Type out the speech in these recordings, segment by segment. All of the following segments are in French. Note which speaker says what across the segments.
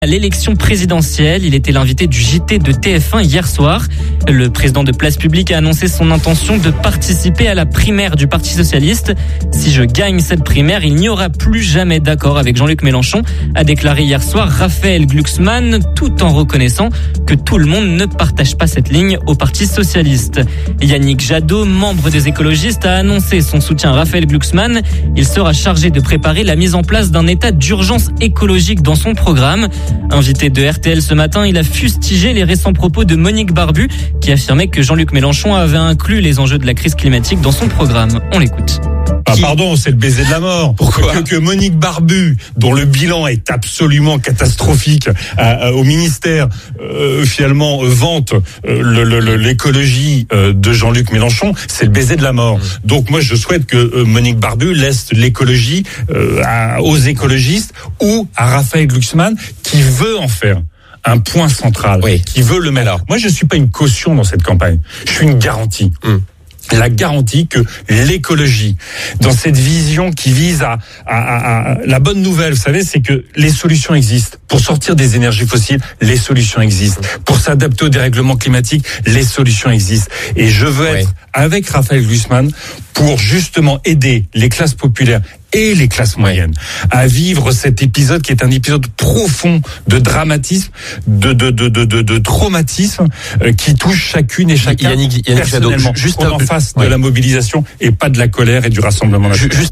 Speaker 1: À l'élection présidentielle, il était l'invité du JT de TF1 hier soir. Le président de Place Publique a annoncé son intention de participer à la primaire du Parti Socialiste. Si je gagne cette primaire, il n'y aura plus jamais d'accord avec Jean-Luc Mélenchon, a déclaré hier soir Raphaël Glucksmann, tout en reconnaissant que tout le monde ne partage pas cette ligne au Parti Socialiste. Yannick Jadot, membre des écologistes, a annoncé son soutien à Raphaël Glucksmann. Il sera chargé de préparer la mise en place d'un état d'urgence écologique dans son programme. Invité de RTL ce matin, il a fustigé les récents propos de Monique Barbu qui affirmait que Jean-Luc Mélenchon avait inclus les enjeux de la crise climatique dans son programme. On l'écoute.
Speaker 2: Ah pardon, c'est le baiser de la mort.
Speaker 3: Pourquoi ?
Speaker 2: Que Monique Barbu, dont le bilan est absolument catastrophique au ministère, finalement vante l'écologie de Jean-Luc Mélenchon, c'est le baiser de la mort. Donc moi je souhaite que Monique Barbu laisse l'écologie aux écologistes ou à Raphaël Glucksmann qui veut en faire un point central, qui veut le mettre. Alors, moi je suis pas une caution dans cette campagne, je suis une garantie. La garantie que l'écologie, dans cette vision qui vise à la bonne nouvelle, vous savez, c'est que les solutions existent. Pour sortir des énergies fossiles, les solutions existent. Pour s'adapter au dérèglement climatique, les solutions existent. Et je veux être avec Raphaël Glucksmann pour justement aider les classes populaires et les classes moyennes à vivre cet épisode qui est un épisode profond de dramatisme, de traumatisme qui touche chacune et chacun
Speaker 3: Yannick
Speaker 2: personnellement.
Speaker 3: Juste
Speaker 2: en face de la mobilisation et pas de la colère et du rassemblement national.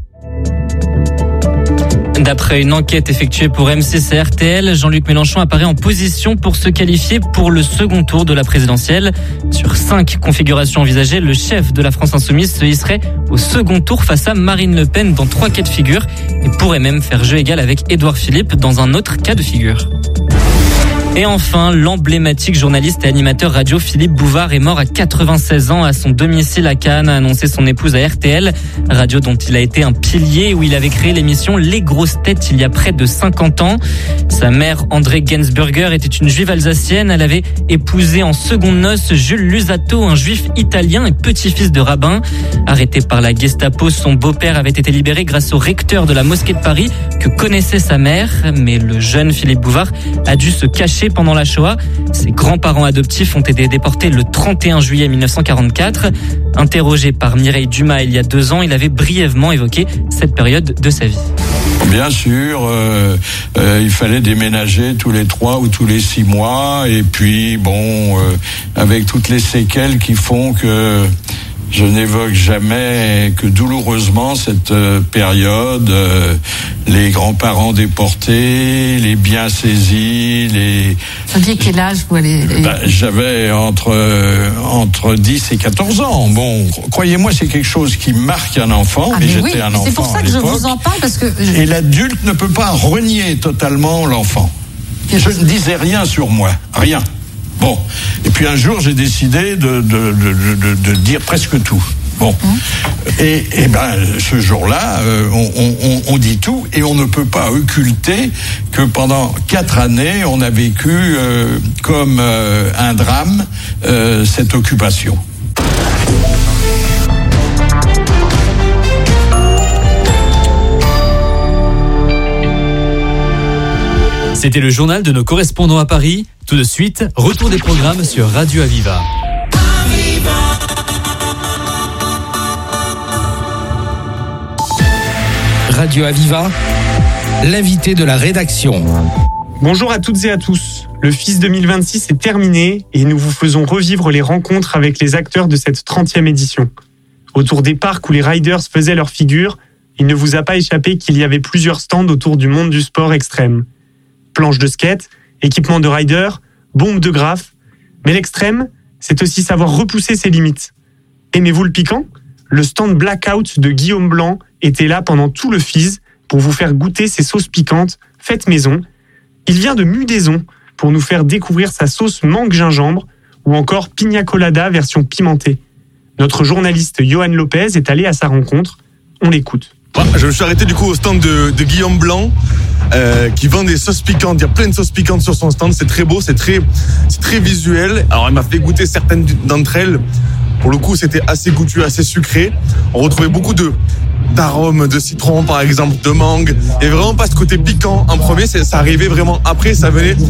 Speaker 1: D'après une enquête effectuée pour M6 et RTL, Jean-Luc Mélenchon apparaît en position pour se qualifier pour le second tour de la présidentielle. Sur 5 configurations envisagées, le chef de la France Insoumise se hisserait au second tour face à Marine Le Pen dans 3 cas de figure et pourrait même faire jeu égal avec Édouard Philippe dans un autre cas de figure. Et enfin, l'emblématique journaliste et animateur radio Philippe Bouvard est mort à 96 ans à son domicile à Cannes, a annoncé son épouse à RTL, radio dont il a été un pilier où il avait créé l'émission Les Grosses Têtes il y a près de 50 ans. Sa mère, André Gensburger, était une juive alsacienne. Elle avait épousé en secondes noces Jules Lusato, un juif italien et petit-fils de rabbin. Arrêté par la Gestapo, son beau-père avait été libéré grâce au recteur de la mosquée de Paris que connaissait sa mère. Mais le jeune Philippe Bouvard a dû se cacher pendant la Shoah. Ses grands-parents adoptifs ont été déportés le 31 juillet 1944. Interrogé par Mireille Dumas il y a 2 ans, il avait brièvement évoqué cette période de sa vie.
Speaker 4: Bien sûr, il fallait déménager tous les 3 ou tous les 6 mois. Et puis, avec toutes les séquelles qui font que je n'évoque jamais que douloureusement cette période, les grands-parents déportés, les biens saisis,
Speaker 5: Vous aviez quel âge, vous allez...
Speaker 4: J'avais entre 10 et 14 ans. Bon, croyez-moi, c'est quelque chose qui marque un enfant, mais j'étais un enfant.
Speaker 5: C'est pour ça que je vous en parle, parce que...
Speaker 4: Et l'adulte ne peut pas renier totalement l'enfant. Je ne disais rien sur moi, rien. Bon, et puis un jour j'ai décidé de dire presque tout. Bon, et ce jour-là, on dit tout et on ne peut pas occulter que pendant 4 années on a vécu comme un drame cette occupation.
Speaker 6: C'était le journal de nos correspondants à Paris. Tout de suite, retour des programmes sur Radio Aviva.
Speaker 7: Radio Aviva, l'invité de la rédaction.
Speaker 8: Bonjour à toutes et à tous. Le FIS 2026 est terminé et nous vous faisons revivre les rencontres avec les acteurs de cette 30e édition. Autour des parcs où les riders faisaient leur figure, il ne vous a pas échappé qu'il y avait plusieurs stands autour du monde du sport extrême. Planches de skate, équipements de rider, bombes de graphes. Mais l'extrême, c'est aussi savoir repousser ses limites. Aimez-vous le piquant ? Le stand Blackout de Guillaume Blanc était là pendant tout le FIS pour vous faire goûter ses sauces piquantes faites maison. Il vient de Mudaison pour nous faire découvrir sa sauce mangue gingembre ou encore pina colada version pimentée. Notre journaliste Johan Lopez est allé à sa rencontre. On l'écoute.
Speaker 9: Je me suis arrêté du coup au stand de Guillaume Blanc qui vend des sauces piquantes. Il y a plein de sauces piquantes sur son stand. C'est très beau, c'est très visuel. Alors il m'a fait goûter certaines d'entre elles. Pour le coup, c'était assez goûtu, assez sucré. On retrouvait beaucoup de d'arôme de citron, par exemple, de mangue. Et vraiment pas ce côté piquant en premier, ça arrivait vraiment après, ça venait